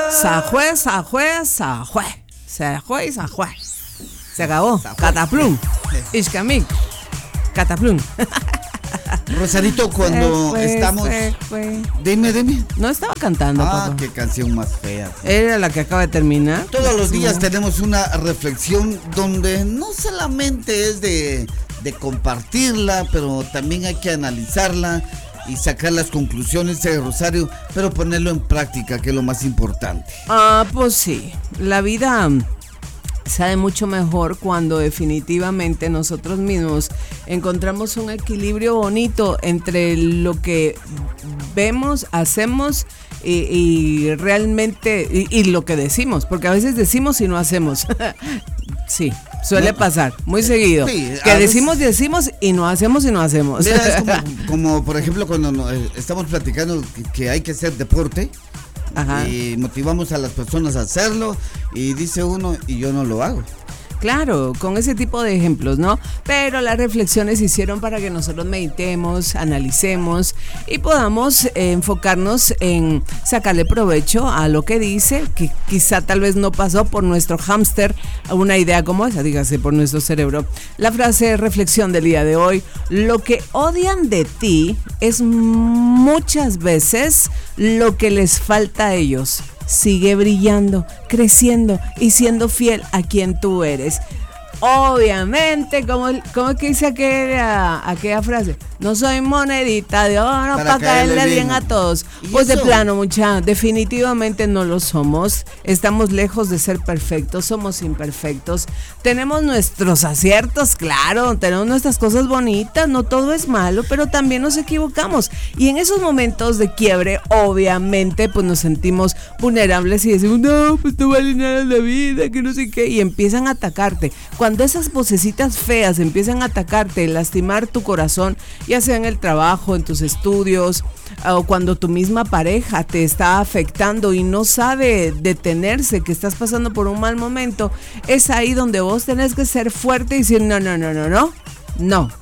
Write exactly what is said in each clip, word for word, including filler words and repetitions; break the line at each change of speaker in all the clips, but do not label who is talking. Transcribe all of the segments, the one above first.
Sajue, sajue, sajue. Sajue y sajue. Se acabó. Cataplum. Ishkamik. Cataplum.
Rosarito, cuando
Se fue,
estamos...
se fue.
Dime, dime.
No estaba cantando,
Ah,
papá.
qué canción más fea.
Era la que acaba de terminar.
Todos los días
Sí.
tenemos una reflexión donde no solamente es de, de compartirla, pero también hay que analizarla y sacar las conclusiones de Rosario, pero ponerlo en práctica, que es lo más importante.
Ah, pues sí. La vida mm, sabe mucho mejor cuando definitivamente nosotros mismos encontramos un equilibrio bonito entre lo que vemos, hacemos y, y realmente y, y lo que decimos, porque a veces decimos y no hacemos. Sí, suele
No.
pasar muy seguido.
Sí,
que
a
decimos, decimos y no hacemos y no hacemos.
Mira, es como, como, por ejemplo cuando no, eh, estamos platicando que, que hay que hacer deporte.
Ajá.
Y motivamos a las personas a hacerlo y dice uno, y yo no lo hago.
Claro, con ese tipo de ejemplos, ¿no? Pero las reflexiones se hicieron para que nosotros meditemos, analicemos y podamos eh, enfocarnos en sacarle provecho a lo que dice, que quizá tal vez no pasó por nuestro hámster una idea como esa, dígase, por nuestro cerebro. La frase reflexión del día de hoy: lo que odian de ti es muchas veces lo que les falta a ellos. Sigue brillando, creciendo y siendo fiel a quien tú eres. Obviamente, como, como que dice aquella, aquella frase, no soy monedita de oro para, para caerle, caerle bien a todos. Pues eso? De plano, mucha, definitivamente no lo somos. Estamos lejos de ser perfectos, somos imperfectos. Tenemos nuestros aciertos, claro, tenemos nuestras cosas bonitas, no todo es malo, pero también nos equivocamos. Y en esos momentos de quiebre, obviamente, pues nos sentimos vulnerables y decimos, no, pues no vale nada la vida, que no sé qué, y empiezan a atacarte. Cuando esas vocecitas feas empiezan a atacarte, lastimar tu corazón, ya sea en el trabajo, en tus estudios, o cuando tu misma pareja te está afectando y no sabe detenerse, que estás pasando por un mal momento, es ahí donde vos tenés que ser fuerte y decir, no, no, no, no, no, no.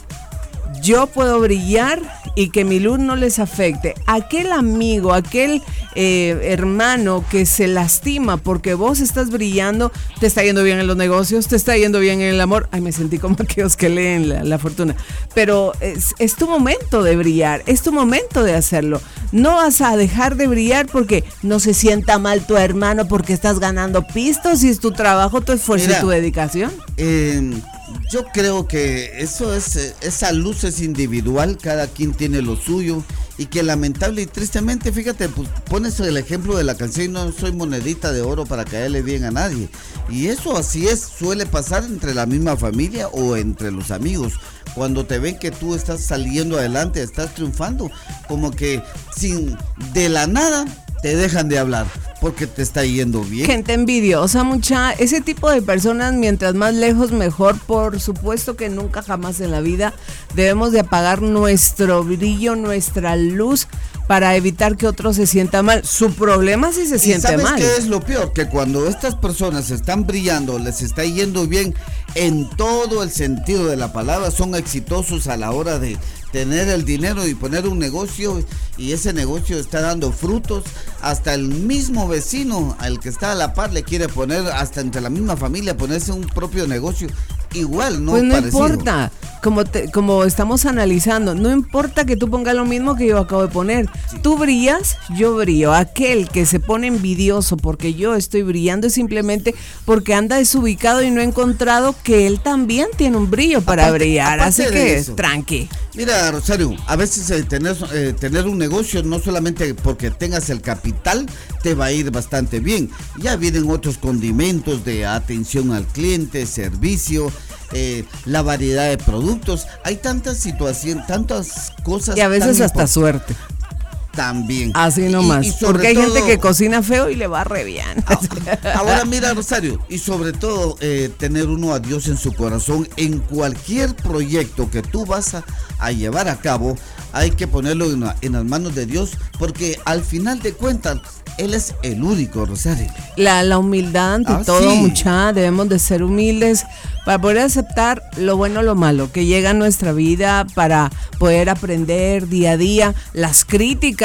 Yo puedo brillar y que mi luz no les afecte. Aquel amigo, aquel eh, hermano que se lastima porque vos estás brillando, te está yendo bien en los negocios, te está yendo bien en el amor. Ay, me sentí como aquellos que leen la, la fortuna. Pero es, es tu momento de brillar, es tu momento de hacerlo. No vas a dejar de brillar porque no se sienta mal tu hermano porque estás ganando pistos y es tu trabajo, tu esfuerzo. Mira, y tu dedicación.
Eh... Yo creo que eso es, esa luz es individual, cada quien tiene lo suyo y que lamentable y tristemente, fíjate, pues pones el ejemplo de la canción, no soy monedita de oro para caerle bien a nadie. Y eso así es, suele pasar entre la misma familia o entre los amigos. Cuando te ven que tú estás saliendo adelante, estás triunfando, como que sin de la nada te dejan de hablar porque te está yendo bien.
Gente envidiosa, mucha, ese tipo de personas, mientras más lejos mejor. Por supuesto que nunca jamás en la vida debemos de apagar nuestro brillo, nuestra luz, para evitar que otro se sienta mal. Su problema si se
¿Y
siente
sabes
mal.
qué es lo peor? Que cuando estas personas están brillando, les está yendo bien en todo el sentido de la palabra, son exitosos a la hora de tener el dinero y poner un negocio, y ese negocio está dando frutos, hasta el mismo vecino al que está a la par le quiere poner, hasta entre la misma familia ponerse un propio negocio igual, no
pues no
parecido.
importa, como te, como estamos analizando, no importa que tú pongas lo mismo que yo acabo de poner. Sí. Tú brillas, yo brillo. Aquel que se pone envidioso porque yo estoy brillando es simplemente porque anda desubicado y no ha encontrado que él también tiene un brillo para aparte, brillar, aparte así que eso, tranqui.
Mira, Rosario, a veces eh, tener, eh, tener un negocio no solamente porque tengas el capital te va a ir bastante bien. Ya vienen otros condimentos de atención al cliente, servicio, eh, la variedad de productos. Hay tantas situaciones, tantas cosas.
Y a veces hasta
import-
suerte.
También.
Así nomás.
Y, y
porque hay
todo,
gente que cocina feo y le va re bien.
Ahora mira, Rosario, y sobre todo eh, tener uno a Dios en su corazón. En cualquier proyecto que tú vas a, a llevar a cabo, hay que ponerlo en, en las manos de Dios, porque al final de cuentas Él es el único, Rosario.
La, la humildad ante
ah,
todo,
sí.
mucha, debemos de ser humildes para poder aceptar lo bueno o lo malo que llega a nuestra vida, para poder aprender día a día. Las críticas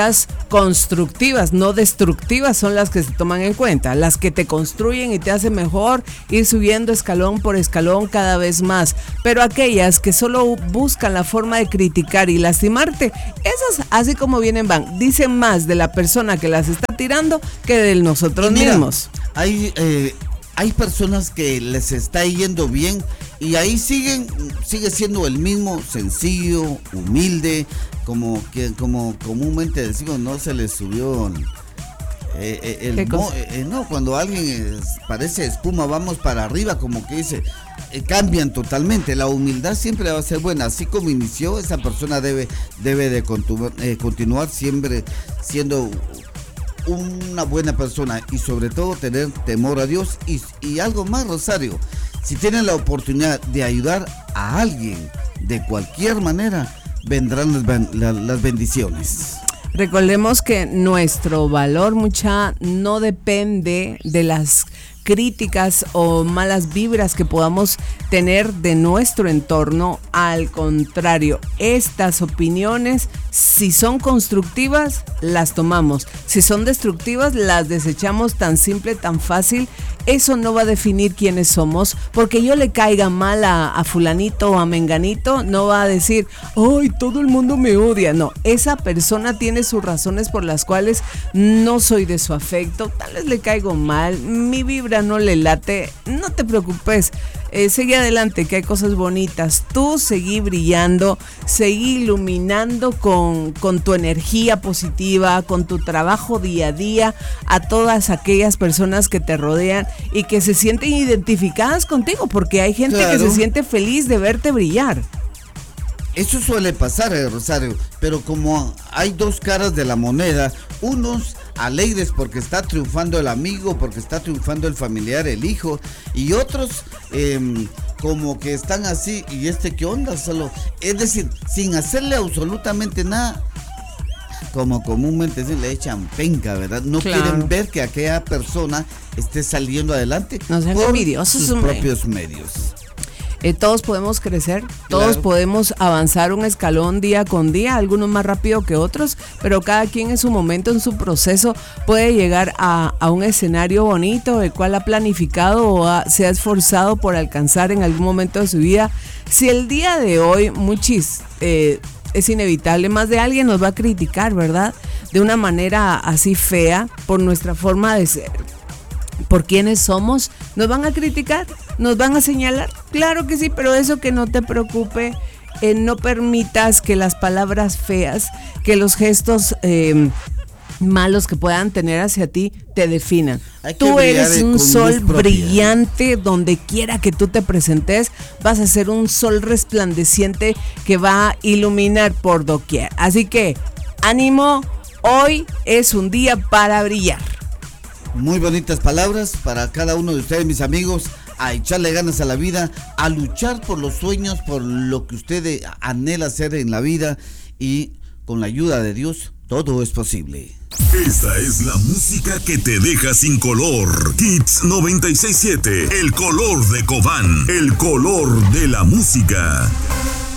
críticas constructivas, no destructivas, son las que se toman en cuenta, las que te construyen y te hacen mejor ir subiendo escalón por escalón cada vez más. Pero aquellas que solo buscan la forma de criticar y lastimarte, esas, así como vienen, van, dicen más de la persona que las está tirando que de nosotros
mira,
mismos.
Hay, eh, hay personas que les está yendo bien y ahí siguen, sigue siendo el mismo, sencillo, humilde, como que como comúnmente decimos, no se les subió eh, eh, el mo, eh, no, cuando alguien es, parece espuma, vamos para arriba, como que dice, eh, cambian totalmente. La humildad siempre va a ser buena, así como inició, esa persona debe, debe de continu, eh, continuar siempre siendo una buena persona y sobre todo tener temor a Dios. Y, y algo más, Rosario, si tienen la oportunidad de ayudar a alguien de cualquier manera, vendrán las, las bendiciones.
Recordemos que nuestro valor, mucha, no depende de las críticas o malas vibras que podamos tener de nuestro entorno. Al contrario, estas opiniones, si son constructivas, las tomamos. Si son destructivas, las desechamos tan simple, tan fácil. Eso no va a definir quiénes somos, porque yo le caiga mal a, a fulanito o a menganito, no va a decir, ¡ay, todo el mundo me odia! No, esa persona tiene sus razones por las cuales no soy de su afecto, tal vez le caigo mal, mi vibra no le late, no te preocupes, eh, seguí adelante, que hay cosas bonitas, tú seguí brillando, seguí iluminando con, con tu energía positiva, con tu trabajo día a día, a todas aquellas personas que te rodean y que se sienten identificadas contigo, porque hay gente claro. que se siente feliz de verte brillar.
Eso suele pasar, eh, Rosario, pero como hay dos caras de la moneda, unos alegres porque está triunfando el amigo, porque está triunfando el familiar, el hijo, y otros eh, como que están así, y este qué onda, solo, es decir, sin hacerle absolutamente nada, como comúnmente se le echan penca, ¿verdad? No claro. quieren ver que aquella persona esté saliendo adelante
no sean
por
envidiosos,
sus hombre. propios medios.
Eh, todos podemos crecer, todos
claro.
podemos avanzar un escalón día con día, algunos más rápido que otros, pero cada quien en su momento, en su proceso, puede llegar a, a un escenario bonito, el cual ha planificado o ha, se ha esforzado por alcanzar en algún momento de su vida. Si el día de hoy, muchis, eh, es inevitable, más de alguien nos va a criticar, ¿verdad? De una manera así fea, por nuestra forma de ser. ¿Por quiénes somos? ¿Nos van a criticar? ¿Nos van a señalar? Claro que sí, pero eso que no te preocupe, eh, no permitas que las palabras feas, que los gestos eh, malos que puedan tener hacia ti te definan. Tú eres un sol brillante donde quiera que tú te presentes, vas a ser un sol resplandeciente que va a iluminar por doquier. Así que, ánimo, hoy es un día para brillar.
Muy bonitas palabras para cada uno de ustedes, mis amigos, a echarle ganas a la vida, a luchar por los sueños, por lo que usted anhela hacer en la vida, y con la ayuda de Dios todo es posible.
Esta es la música que te deja sin color. Hits noventa y seis punto siete, el color de Cobán, el color de la música.